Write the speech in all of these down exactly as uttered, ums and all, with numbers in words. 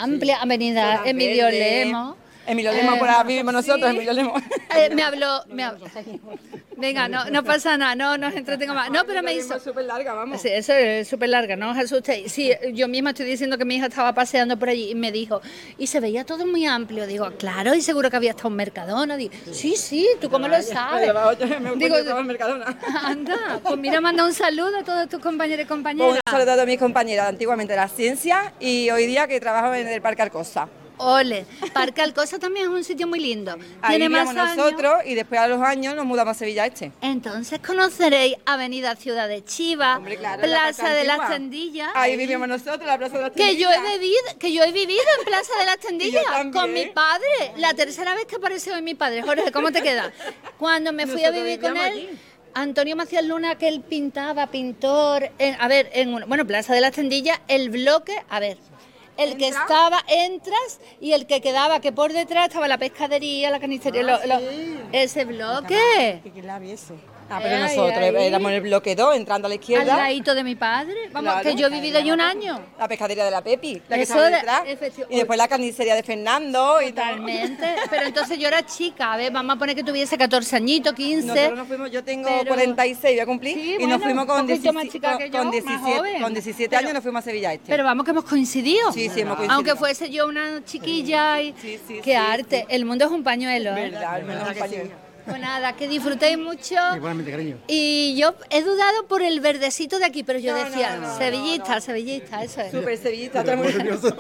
amplia, avenida Zona Emilio verde. Lemos. Emilio Lemos, Eh, por ahí vivimos nosotros, sí. Emilio Lemos. Eh, me habló, me habló. Venga, no, no pasa nada, no nos entretengo más. No, pero me hizo... Es súper larga, vamos. Sí, eso es súper larga, no os asustéis. Sí, yo misma estoy diciendo que mi hija estaba paseando por allí y me dijo, y se veía todo muy amplio. Digo, claro, y seguro que había hasta un Mercadona. Digo, sí, sí, ¿tú cómo lo sabes? Me Digo, encuentro con Mercadona. anda, pues mira, manda un saludo a todos tus compañeros y Pues compañeras. un saludo a todas mis compañeras, antiguamente de la ciencia y hoy día que trabajo en el Parque Arcosa. Ole, Parque Alcosa también es un sitio muy lindo. Ahí Tiene más vivíamos años. nosotros y después a los años nos mudamos a Sevilla Este. Entonces conoceréis Avenida Ciudad de Chiva, Hombre, claro, la Plaza parte de las antigua. Tendillas. Ahí vivíamos nosotros, la Plaza de las Que yo Tendillas. he vivido, que yo he vivido en Plaza de las Tendillas también. con mi padre. La tercera vez que apareció hoy mi padre. Jorge, ¿cómo te queda? Cuando me fui a Nosotros vivir con él, vivíamos allí. Antonio Macías Luna, que él pintaba, pintor, en- a ver, en un- bueno, Plaza de las Tendillas, el bloque, a ver, el que ¿Entra? estaba, entras, y el que quedaba, que por detrás estaba la pescadería, la carnicería, lo- lo- ese bloque. Que la viese. Ah, pero Ay, nosotros ay. éramos en el bloque dos, entrando a la Al izquierda. ladito de mi padre. Vamos, Claro. que yo he vivido allí un año. La pescadería de la Pepi, la que Eso estaba de- detrás. efecti- Y después la carnicería de Fernando y tal. Totalmente. Pero entonces yo era chica, a ver, vamos a poner que tuviese catorce añitos, quince. Nosotros nos fuimos, yo tengo pero- cuarenta y seis, voy a cumplir, Sí, y bueno, nos fuimos con un poquito más diecisiete, chica que con, yo, con más diecisiete, joven. con diecisiete Pero- años nos fuimos a Sevilla Este. Pero vamos que hemos coincidido. Sí, sí, hemos coincidido. Aunque fuese yo una chiquilla y Sí, sí, qué sí, arte. El mundo es un pañuelo. ¿eh? Verdad, al menos un pañuelo. Pues nada, que disfrutéis mucho. Igualmente, cariño. Y yo he dudado por el verdecito de aquí, pero yo No, decía, no, no, sevillista, sevillista, eso es. Súper sevillista, todo el mundo- nervioso.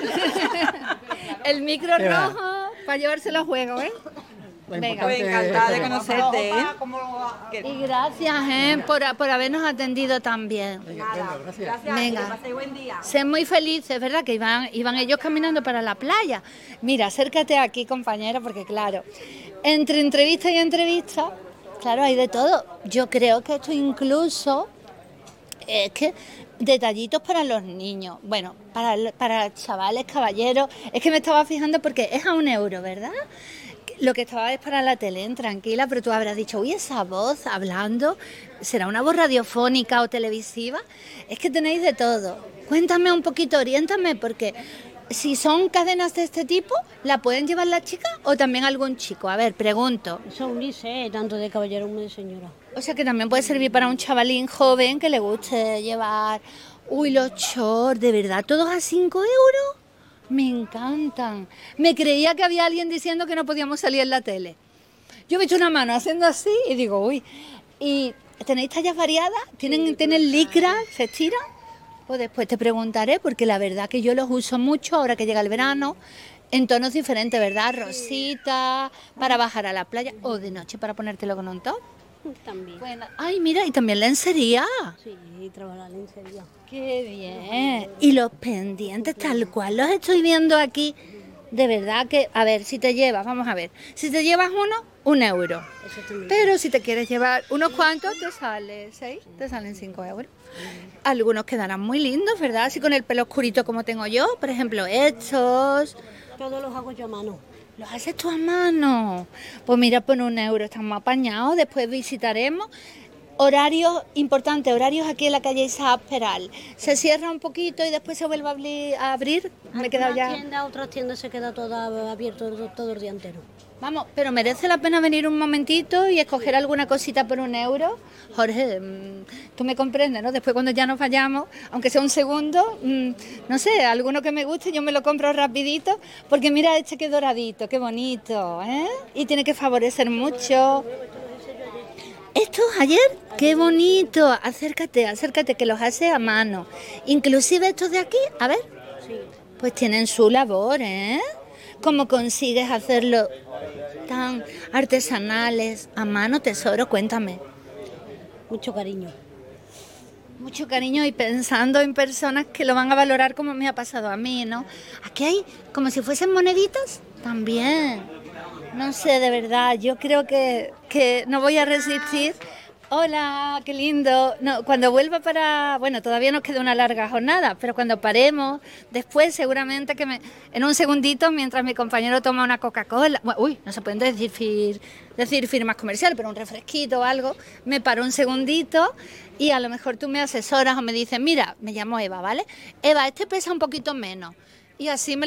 El micro Qué va. rojo para llevárselo a juego, ¿eh? Lo Venga. importante Pues encantada de es- conocerte, ¿eh? Que- Y gracias, ¿eh? por, por habernos atendido tan bien. Nada, gracias. Venga. Que paséis buen día. Sé muy felices, ¿verdad? Que iban, iban ellos caminando para la playa. Mira, acércate aquí, compañero, porque claro, entre entrevista y entrevista, claro, hay de todo. Yo creo que esto incluso es que detallitos para los niños, bueno, para, para chavales, caballeros, es que me estaba fijando porque es a un euro, ¿verdad? Lo que estaba es para la tele, tranquila, pero tú habrás dicho, uy, esa voz hablando, ¿será una voz radiofónica o televisiva? Es que tenéis de todo. Cuéntame un poquito, oriéntame, porque si son cadenas de este tipo, ¿la pueden llevar las chicas o también algún chico? A ver, pregunto. Eso unirse, tanto de caballero como de señora. O sea que también puede servir para un chavalín joven que le guste llevar, uy, los shorts, de verdad, todos a cinco euros. Me encantan. Me creía que había alguien diciendo que no podíamos salir en la tele. Yo he visto una mano haciendo así y digo, uy. ¿Y tenéis tallas variadas? ¿Tienen, ¿tienen licra? ¿Se estiran? Pues después te preguntaré, porque la verdad que yo los uso mucho ahora que llega el verano, en tonos diferentes, ¿verdad? Rosita, para bajar a la playa, o de noche para ponértelo con un top. También. Bueno, ay, mira, y también lencería. Sí, trabajar en serio. Qué bien. Y los pendientes, tal cual los estoy viendo aquí. De verdad que, a ver, si te llevas, vamos a ver, si te llevas uno, un euro. Pero si te quieres llevar unos cuantos, te sale seis, te salen cinco euros. Algunos quedarán muy lindos, ¿verdad? Así con el pelo oscurito como tengo yo, por ejemplo, estos. Todos los hago yo a mano. ¿Los haces tú a mano? Pues mira, por un euro estamos apañados, después visitaremos. Horarios importantes, horarios aquí en la calle Isaac Peral. Se cierra un poquito y después se vuelve a abrir. A abrir. Me he quedado Algunas ya. tiendas, otras tiendas se queda toda abierto todo, todo el día entero. Vamos, pero merece la pena venir un momentito y escoger alguna cosita por un euro. Jorge, mm, tú me comprendes, ¿no? Después cuando ya nos vayamos, aunque sea un segundo, mm, no sé, alguno que me guste, yo me lo compro rapidito, porque mira este que doradito, qué bonito, ¿eh? Y tiene que favorecer mucho. Estos ayer, qué bonito, acércate, acércate, que los hace a mano. Inclusive estos de aquí, a ver, pues tienen su labor, ¿eh? ¿Cómo consigues hacerlo tan artesanales, a mano, tesoro? Cuéntame. Mucho cariño. Mucho cariño y pensando en personas que lo van a valorar como me ha pasado a mí, ¿no? Aquí hay como si fuesen moneditas también. No sé, de verdad, yo creo que, que no voy a resistir. Hola, qué lindo. No, cuando vuelva para... Bueno, todavía nos queda una larga jornada, pero cuando paremos, después seguramente que me... En un segundito, mientras mi compañero toma una Coca-Cola... bueno, Uy, no se pueden decir, fir- decir firmas comerciales, pero un refresquito o algo. Me paro un segundito y a lo mejor tú me asesoras o me dices, mira, me llamo Eva, ¿vale? Eva, este pesa un poquito menos. Y así me